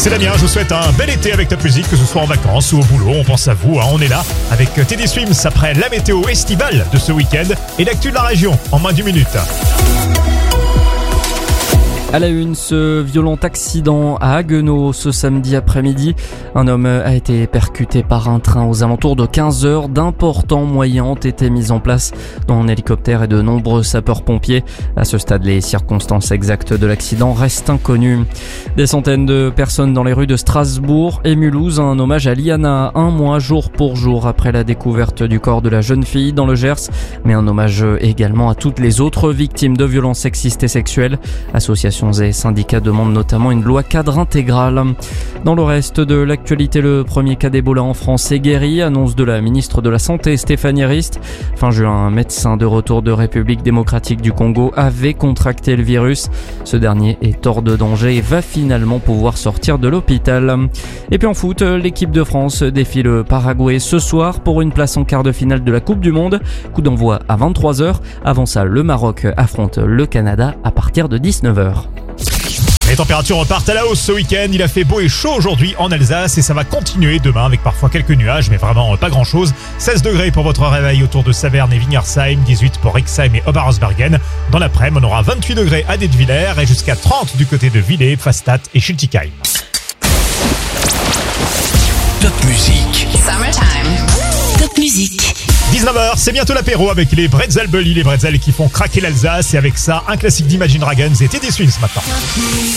C'est Damien, je vous souhaite un bel été avec Top Music, que ce soit en vacances ou au boulot, on pense à vous, on est là avec Teddy Swims après la météo estivale de ce week-end et l'actu de la région en moins d'1 minute. À la une, ce violent accident à Haguenau ce samedi après-midi. Un homme a été percuté par un train aux alentours de 15h. D'importants moyens ont été mis en place, dont un hélicoptère et de nombreux sapeurs-pompiers. À ce stade, les circonstances exactes de l'accident restent inconnues. Des centaines de personnes dans les rues de Strasbourg et Mulhouse. Un hommage à Liana, un mois jour pour jour après la découverte du corps de la jeune fille dans le Gers. Mais un hommage également à toutes les autres victimes de violences sexistes et sexuelles. Associations et syndicats demandent notamment une loi cadre intégrale. Dans le reste de l'actualité, le premier cas d'Ebola en France est guéri, annonce de la ministre de la Santé Stéphanie Rist. Fin juin, un médecin de retour de République démocratique du Congo avait contracté le virus. Ce dernier est hors de danger et va finalement pouvoir sortir de l'hôpital. Et puis en foot, l'équipe de France défie le Paraguay ce soir pour une place en quart de finale de la Coupe du Monde. Coup d'envoi à 23h. Avant ça, le Maroc affronte le Canada à partir de 19h. Les températures repartent à la hausse ce week-end. Il a fait beau et chaud aujourd'hui en Alsace et ça va continuer demain avec parfois quelques nuages, mais vraiment pas grand-chose. 16 degrés pour votre réveil autour de Saverne et Wignersheim, 18 pour Rixheim et Oberhausbergen. Dans l'après-midi, on aura 28 degrés à Detwiller et jusqu'à 30 du côté de Villers, Pfastatt et Schiltigheim. Top Music. Summertime. Top Music. 19h, c'est bientôt l'apéro avec les Bretzel Bully, les Bretzel qui font craquer l'Alsace. Et avec ça, un classique d'Imagine Dragons et Teddy Swims ce matin.